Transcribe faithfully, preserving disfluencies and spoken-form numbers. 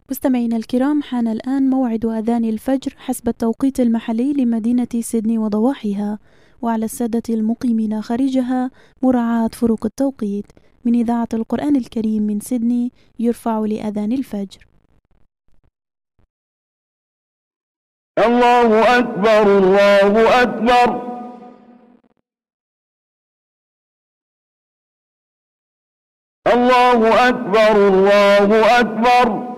مستمعينا الكرام، حان الآن موعد أذان الفجر حسب التوقيت المحلي لمدينة سيدني وضواحيها، وعلى السادة المقيمين خارجها مراعاة فروق التوقيت. من إذاعة القرآن الكريم من سيدني يرفع لأذان الفجر. الله أكبر الله أكبر الله أكبر الله أكبر